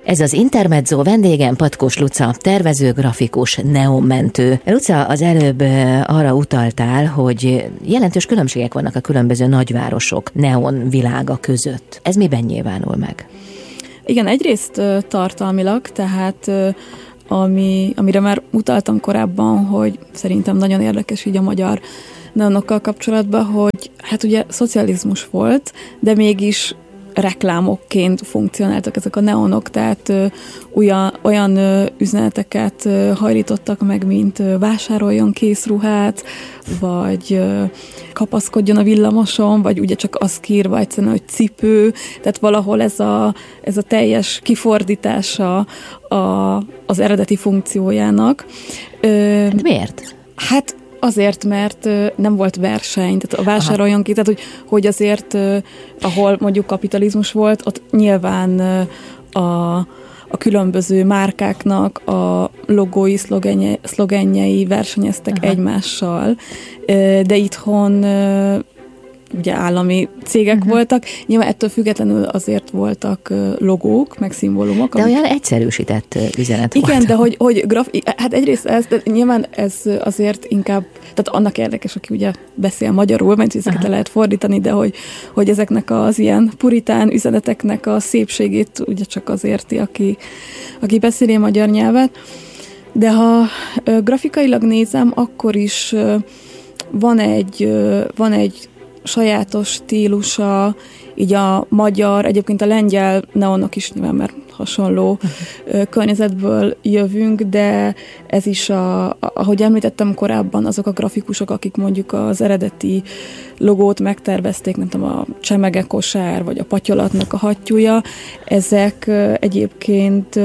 Ez az Intermezzo, vendégem Patkós Luca, tervező, grafikus, neonmentő. Luca, az előbb arra utaltál, hogy jelentős különbségek vannak a különböző nagyvárosok neon világa között. Ez miben nyilvánul meg? Igen, egyrészt tartalmilag, tehát amire már utaltam korábban, hogy szerintem nagyon érdekes így a magyar neonokkal kapcsolatban, hogy hát ugye szocializmus volt, de mégis reklámokként funkcionáltak ezek a neonok, tehát olyan üzeneteket hajlítottak meg, mint vásároljon készruhát, vagy kapaszkodjon a villamoson, vagy ugye csak az kiírva egyszerűen, hogy cipő, tehát valahol ez a teljes kifordítása az eredeti funkciójának. De miért? Hát azért, mert nem volt verseny, tehát a vásároljon ki, tehát hogy azért, ahol mondjuk kapitalizmus volt, ott nyilván a különböző márkáknak a logói, szlogenjei versenyeztek egymással, de itthon ugye állami cégek voltak, nyilván ettől függetlenül azért voltak logók, meg szimbólumok. De olyan egyszerűsített üzenet volt. Igen, de hogy hát egyrészt de nyilván ez azért inkább, tehát annak érdekes, aki ugye beszél magyarul, mert ezeket le lehet fordítani, de hogy ezeknek az ilyen puritán üzeneteknek a szépségét ugye csak az érti, aki beszéli a magyar nyelvet. De ha grafikailag nézem, akkor is van egy sajátos stílusa, így a magyar, egyébként a lengyel neonok is nyilván, mert hasonló környezetből jövünk, de ez is, ahogy említettem korábban, azok a grafikusok, akik mondjuk az eredeti logót megtervezték, nem tudom, a csemege kosár, vagy a patyolatnak a hattyúja, ezek egyébként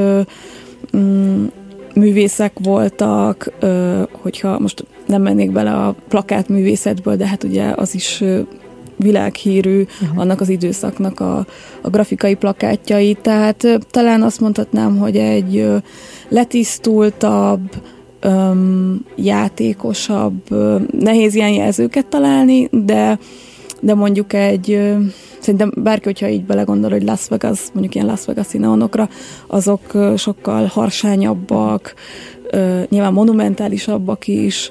művészek voltak, hogyha most nem mennék bele a plakátművészetből, de hát ugye az is világhírű annak az időszaknak a grafikai plakátjai. Tehát talán azt mondhatnám, hogy egy letisztultabb, játékosabb, nehéz ilyen jelzőket találni, de mondjuk szerintem bárki, hogyha így belegondol, hogy Las Vegas, mondjuk ilyen Las Vegas-i neonokra, azok sokkal harsányabbak, nyilván monumentálisabbak is,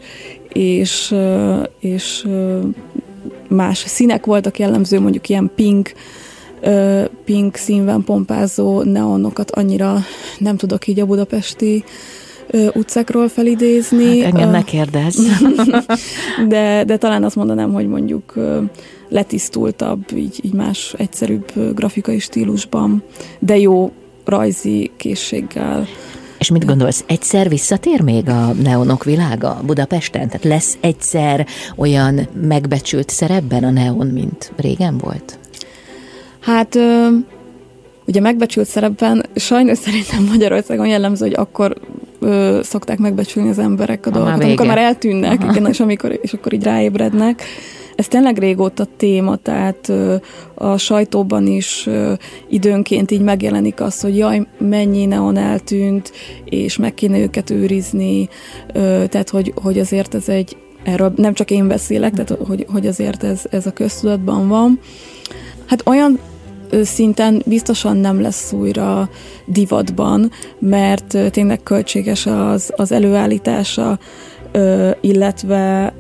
és más színek voltak jellemző, mondjuk ilyen pink színben pompázó neonokat annyira nem tudok így a budapesti utcákról felidézni. Hát engem ne kérdezz. De talán azt mondanám, hogy mondjuk letisztultabb, így más egyszerűbb grafikai stílusban, de jó rajzi készséggel. És mit gondolsz, egyszer visszatér még a neonok világa Budapesten? Tehát lesz egyszer olyan megbecsült szerepben a neon, mint régen volt? Hát ugye megbecsült szerepben sajnos szerintem Magyarországon jellemző, hogy akkor szokták megbecsülni az emberek a dolgokat, amikor már eltűnnek, igen, és akkor így ráébrednek. Ez tényleg régóta téma, tehát a sajtóban is időnként így megjelenik az, hogy jaj, mennyi neon eltűnt, és meg kéne őket őrizni, tehát hogy azért ez erről nem csak én beszélek, tehát hogy azért ez a köztudatban van. Hát olyan szinten biztosan nem lesz újra divatban, mert tényleg költséges az előállítása, illetve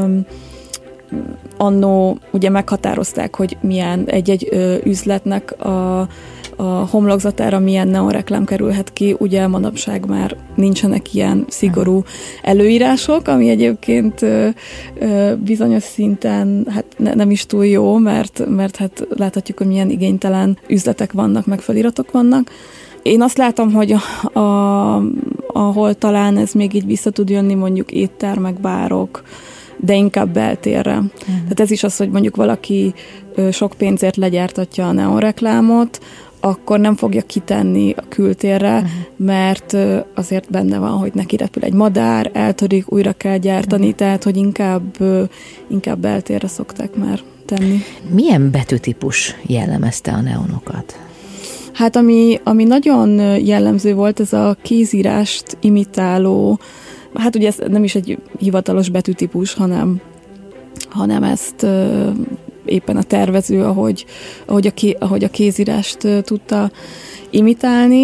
annó ugye meghatározták, hogy milyen egy üzletnek a homlokzatára milyen neonreklám kerülhet ki, ugye manapság már nincsenek ilyen szigorú előírások, ami egyébként bizonyos szinten hát nem is túl jó, mert hát láthatjuk, hogy milyen igénytelen üzletek vannak, meg feliratok vannak. Én azt látom, hogy ahol talán ez még így vissza tud jönni, mondjuk éttermek, bárok, de inkább beltérre. Tehát ez is az, hogy mondjuk valaki sok pénzért legyártatja a neonreklámot, akkor nem fogja kitenni a kültérre, mert azért benne van, hogy neki repül egy madár, eltörik, újra kell gyártani, tehát hogy inkább beltérre szokták már tenni. Milyen betűtípus jellemezte a neonokat? Hát ami nagyon jellemző volt, ez a kézírást imitáló, hát ugye ez nem is egy hivatalos betűtípus, hanem ezt éppen a tervező, ahogy a kézírást tudta imitálni,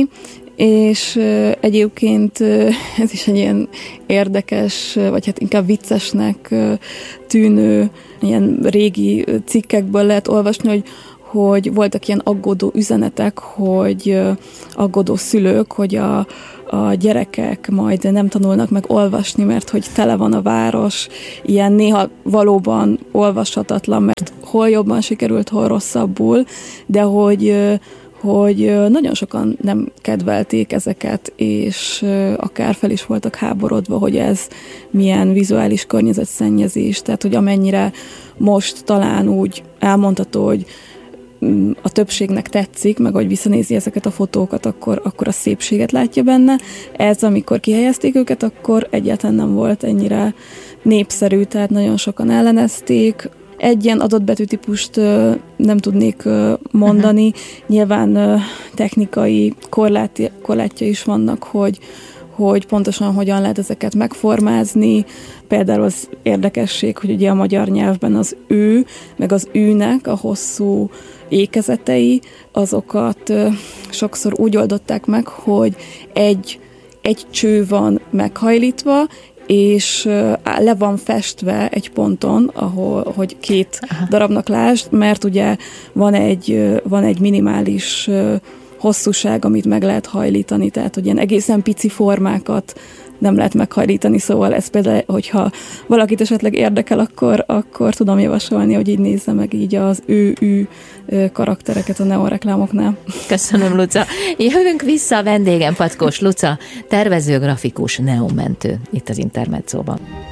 És egyébként ez is egy ilyen érdekes, vagy hát inkább viccesnek tűnő ilyen régi cikkekből lehet olvasni, hogy voltak ilyen aggódó üzenetek, hogy aggódó szülők, hogy a gyerekek majd nem tanulnak meg olvasni, mert hogy tele van a város, ilyen néha valóban olvashatatlan, mert hol jobban sikerült, hol rosszabbul, de hogy nagyon sokan nem kedvelték ezeket, és akár fel is voltak háborodva, hogy ez milyen vizuális környezetszennyezés, tehát hogy amennyire most talán úgy elmondható, hogy a többségnek tetszik, meg hogy visszanézi ezeket a fotókat, akkor a szépséget látja benne. Ez, amikor kihelyezték őket, akkor egyáltalán nem volt ennyire népszerű, tehát nagyon sokan ellenezték. Egy ilyen adott betűtípust nem tudnék mondani. Nyilván technikai korlátja is vannak, hogy pontosan hogyan lehet ezeket megformázni. Például az érdekesség, hogy ugye a magyar nyelvben az ő, meg az űnek a hosszú ékezetei, azokat sokszor úgy oldották meg, hogy egy cső van meghajlítva, és le van festve egy ponton, hogy két darabnak lásd, mert ugye van egy minimális hosszúság, amit meg lehet hajlítani, tehát hogy ilyen egészen pici formákat nem lehet meghajlítani, szóval ez például, hogyha valakit esetleg érdekel, akkor tudom javasolni, hogy így nézze meg így az ő karaktereket a Neon reklámoknál. Köszönöm, Luca. Jövünk vissza, a vendégem Patkós Luca, tervező, grafikus, neonmentő itt az Intermedzóban.